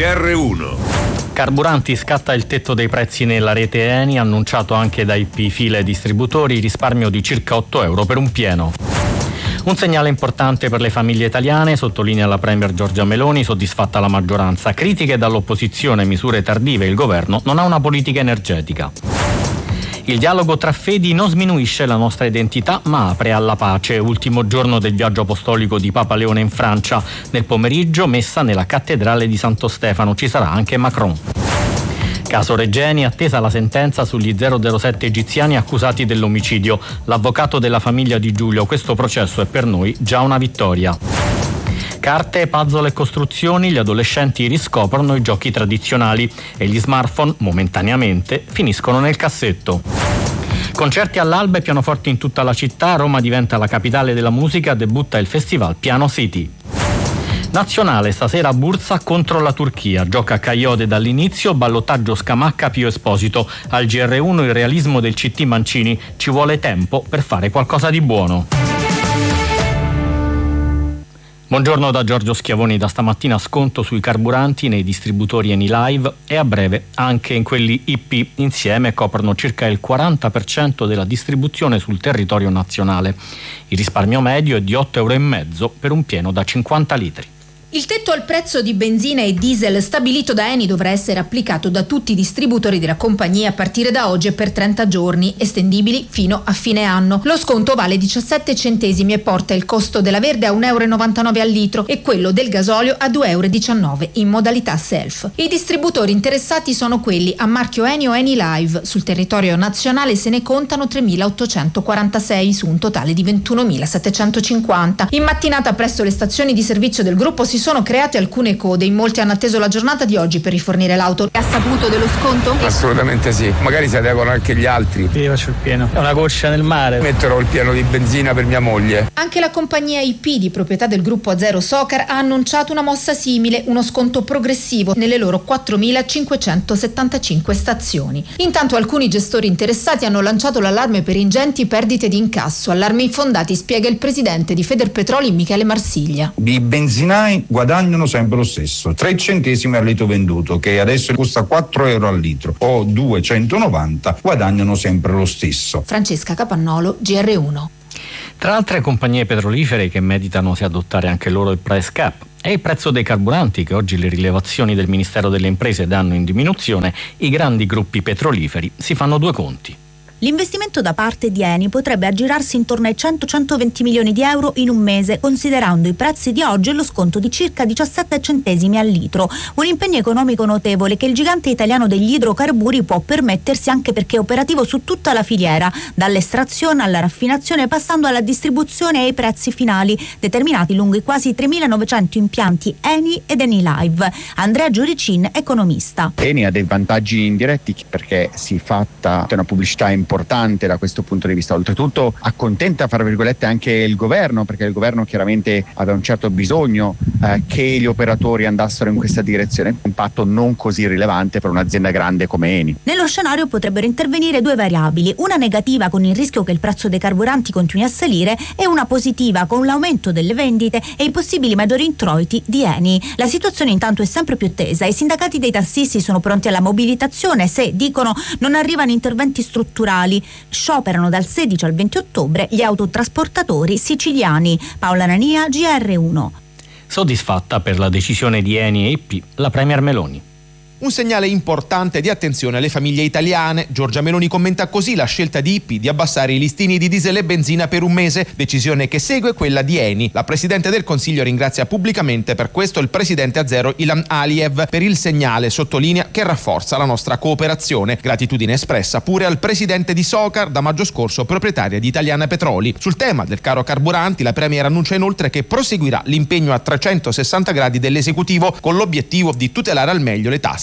GR1. Carburanti, scatta il tetto dei prezzi nella rete Eni, annunciato anche da IP File Distributori, risparmio di circa 8 euro per un pieno. Un segnale importante per le famiglie italiane, sottolinea la Premier Giorgia Meloni, soddisfatta la maggioranza. Critiche dall'opposizione, misure tardive, il governo non ha una politica energetica. Il dialogo tra fedi non sminuisce la nostra identità, ma apre alla pace. Ultimo giorno del viaggio apostolico di Papa Leone in Francia. Nel pomeriggio messa nella cattedrale di Santo Stefano. Ci sarà anche Macron. Caso Regeni, attesa la sentenza sugli 007 egiziani accusati dell'omicidio. L'avvocato della famiglia di Giulio: questo processo è per noi già una vittoria. Carte, puzzle e costruzioni, gli adolescenti riscoprono i giochi tradizionali e gli smartphone, momentaneamente, finiscono nel cassetto. Concerti all'alba e pianoforti in tutta la città, Roma diventa la capitale della musica, debutta il festival Piano City. Nazionale, stasera Bursa contro la Turchia, gioca Cagliode dall'inizio, ballottaggio Scamacca Pio Esposito. Al GR1 il realismo del CT Mancini, ci vuole tempo per fare qualcosa di buono. Buongiorno da Giorgio Schiavoni. Da stamattina sconto sui carburanti nei distributori Eni Live e a breve anche in quelli IP. Insieme coprono circa il 40% della distribuzione sul territorio nazionale. Il risparmio medio è di 8,5 euro per un pieno da 50 litri. Il tetto al prezzo di benzina e diesel stabilito da Eni dovrà essere applicato da tutti i distributori della compagnia a partire da oggi per 30 giorni, estendibili fino a fine anno. Lo sconto vale 17 centesimi e porta il costo della verde a 1,99 euro al litro e quello del gasolio a 2,19 euro in modalità self. I distributori interessati sono quelli a marchio Eni o Eni Live. Sul territorio nazionale se ne contano 3.846 su un totale di 21.750. In mattinata presso le stazioni di servizio del gruppo si sono create alcune code, in molti hanno atteso la giornata di oggi per rifornire l'auto. Ha saputo dello sconto? Assolutamente sì, magari si adeguano anche gli altri. Io faccio il pieno, è una goccia nel mare. Metterò il pieno di benzina per mia moglie. Anche la compagnia IP di proprietà del gruppo Azero Socar ha annunciato una mossa simile, uno sconto progressivo nelle loro 4.575 stazioni. Intanto alcuni gestori interessati hanno lanciato l'allarme per ingenti perdite di incasso, allarmi infondati, spiega il presidente di Federpetroli Michele Marsiglia. I benzinai guadagnano sempre lo stesso, 3 centesimi al litro venduto, che adesso costa 4 euro al litro, o 2,190, guadagnano sempre lo stesso. Francesca Capannolo, GR1. Tra altre compagnie petrolifere che meditano se adottare anche loro il price cap e il prezzo dei carburanti, che oggi le rilevazioni del Ministero delle Imprese danno in diminuzione, i grandi gruppi petroliferi si fanno due conti. L'investimento da parte di Eni potrebbe aggirarsi intorno ai 100-120 milioni di euro in un mese, considerando i prezzi di oggi e lo sconto di circa 17 centesimi al litro. Un impegno economico notevole che il gigante italiano degli idrocarburi può permettersi anche perché è operativo su tutta la filiera, dall'estrazione alla raffinazione passando alla distribuzione e ai prezzi finali, determinati lungo i quasi 3.900 impianti Eni ed Eni Live. Andrea Giuricin, economista. Eni ha dei vantaggi indiretti perché si fatta una pubblicità importante da questo punto di vista, oltretutto accontenta fra virgolette anche il governo, perché il governo chiaramente aveva un certo bisogno che gli operatori andassero in questa direzione, un impatto non così rilevante per un'azienda grande come Eni. Nello scenario potrebbero intervenire due variabili, una negativa con il rischio che il prezzo dei carburanti continui a salire e una positiva con l'aumento delle vendite e i possibili maggiori introiti di Eni. La situazione intanto è sempre più tesa, i sindacati dei tassisti sono pronti alla mobilitazione se, dicono, non arrivano interventi strutturali. Scioperano dal 16 al 20 ottobre gli autotrasportatori siciliani. Paola Nania, GR1. Soddisfatta per la decisione di Eni e IP la Premier Meloni. Un segnale importante di attenzione alle famiglie italiane. Giorgia Meloni commenta così la scelta di IP di abbassare i listini di diesel e benzina per un mese, decisione che segue quella di Eni. La Presidente del Consiglio ringrazia pubblicamente per questo il Presidente Azero Ilham Aliyev per il segnale, sottolinea, che rafforza la nostra cooperazione. Gratitudine espressa pure al Presidente di Socar, da maggio scorso proprietaria di Italiana Petroli. Sul tema del caro carburanti, la Premier annuncia inoltre che proseguirà l'impegno a 360 gradi dell'esecutivo con l'obiettivo di tutelare al meglio le tasche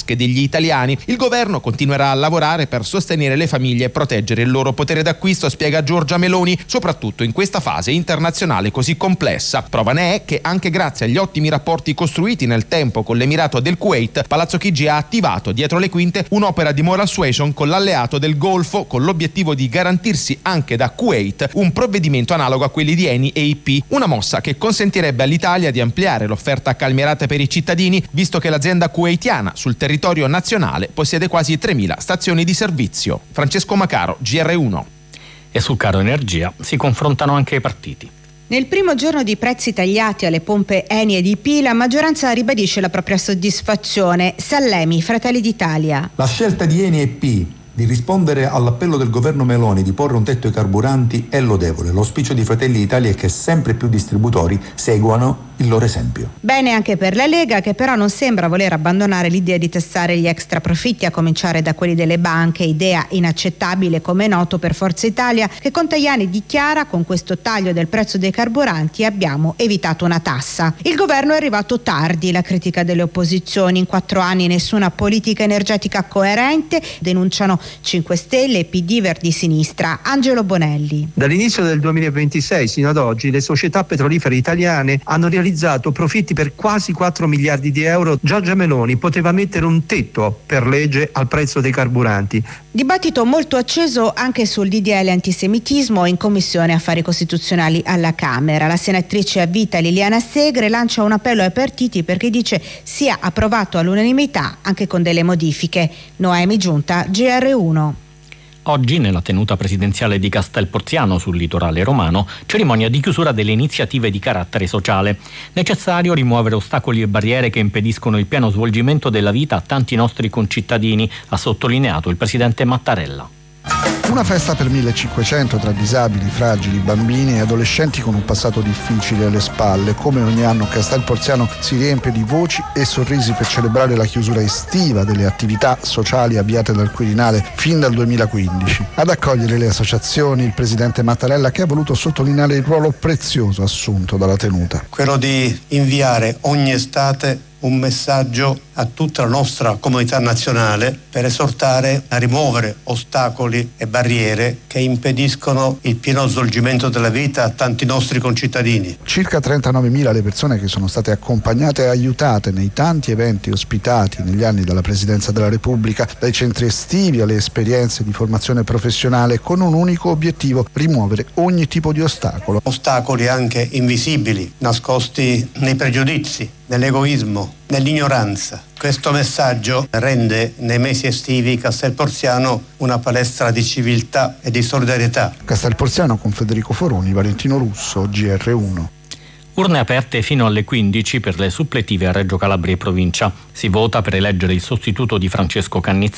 tasche degli italiani. Il governo continuerà a lavorare per sostenere le famiglie e proteggere il loro potere d'acquisto, spiega Giorgia Meloni, soprattutto in questa fase internazionale così complessa. Prova ne è che anche grazie agli ottimi rapporti costruiti nel tempo con l'Emirato del Kuwait, Palazzo Chigi ha attivato dietro le quinte un'opera di moral suasion con l'alleato del Golfo, con l'obiettivo di garantirsi anche da Kuwait un provvedimento analogo a quelli di Eni e IP, una mossa che consentirebbe all'Italia di ampliare l'offerta calmierata per i cittadini, visto che l'azienda kuwaitiana sul territorio nazionale possiede quasi 3.000 stazioni di servizio. Francesco Macaro, GR1. E sul caro energia si confrontano anche i partiti. Nel primo giorno di prezzi tagliati alle pompe Eni ed IP, la maggioranza ribadisce la propria soddisfazione. Sallemi, Fratelli d'Italia. La scelta di Eni e IP di rispondere all'appello del governo Meloni di porre un tetto ai carburanti è lodevole. L'auspicio di Fratelli d'Italia è che sempre più distributori seguano il loro esempio. Bene anche per la Lega, che però non sembra voler abbandonare l'idea di testare gli extra profitti, a cominciare da quelli delle banche, idea inaccettabile come noto per Forza Italia, che con Tajani dichiara: con questo taglio del prezzo dei carburanti abbiamo evitato una tassa. Il governo è arrivato tardi, la critica delle opposizioni: in 4 anni nessuna politica energetica coerente, denunciano 5 Stelle, PD, Verdi, Sinistra. Angelo Bonelli. Dall'inizio del 2026 sino ad oggi le società petrolifere italiane hanno realizzato profitti per quasi 4 miliardi di euro. Giorgia Meloni poteva mettere un tetto per legge al prezzo dei carburanti. Dibattito molto acceso anche sul DDL antisemitismo in Commissione Affari Costituzionali alla Camera. La senatrice a vita Liliana Segre lancia un appello ai partiti perché dice sia approvato all'unanimità anche con delle modifiche. Noemi Giunta, GR1. Oggi, nella tenuta presidenziale di Castel Porziano sul litorale romano, cerimonia di chiusura delle iniziative di carattere sociale. Necessario rimuovere ostacoli e barriere che impediscono il pieno svolgimento della vita a tanti nostri concittadini, ha sottolineato il presidente Mattarella. Una festa per 1500 tra disabili, fragili, bambini e adolescenti con un passato difficile alle spalle. Come ogni anno Castel Porziano si riempie di voci e sorrisi per celebrare la chiusura estiva delle attività sociali avviate dal Quirinale fin dal 2015. Ad accogliere le associazioni il presidente Mattarella, che ha voluto sottolineare il ruolo prezioso assunto dalla tenuta. Quello di inviare ogni estate un messaggio a tutta la nostra comunità nazionale per esortare a rimuovere ostacoli e barriere che impediscono il pieno svolgimento della vita a tanti nostri concittadini. Circa 39.000 le persone che sono state accompagnate e aiutate nei tanti eventi ospitati negli anni dalla Presidenza della Repubblica, dai centri estivi alle esperienze di formazione professionale, con un unico obiettivo: rimuovere ogni tipo di ostacolo. Ostacoli anche invisibili, nascosti nei pregiudizi, nell'egoismo, nell'ignoranza. Questo messaggio rende nei mesi estivi Castel Porziano una palestra di civiltà e di solidarietà. Castel Porziano con Federico Foroni, Valentino Russo, GR1. Urne aperte fino alle 15 per le suppletive a Reggio Calabria e provincia. Si vota per eleggere il sostituto di Francesco Cannizzaro